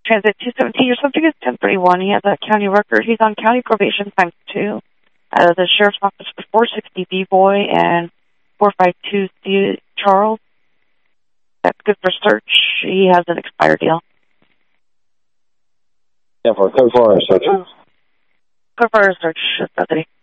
Transit 217, your subject is 1031. He has a county record. He's on county probation ×2. The sheriff's office for 460 B-Boy and 452 C. Charles. That's good for search. He has an expired deal. Yeah, for code for our search. Code for our search, deputy.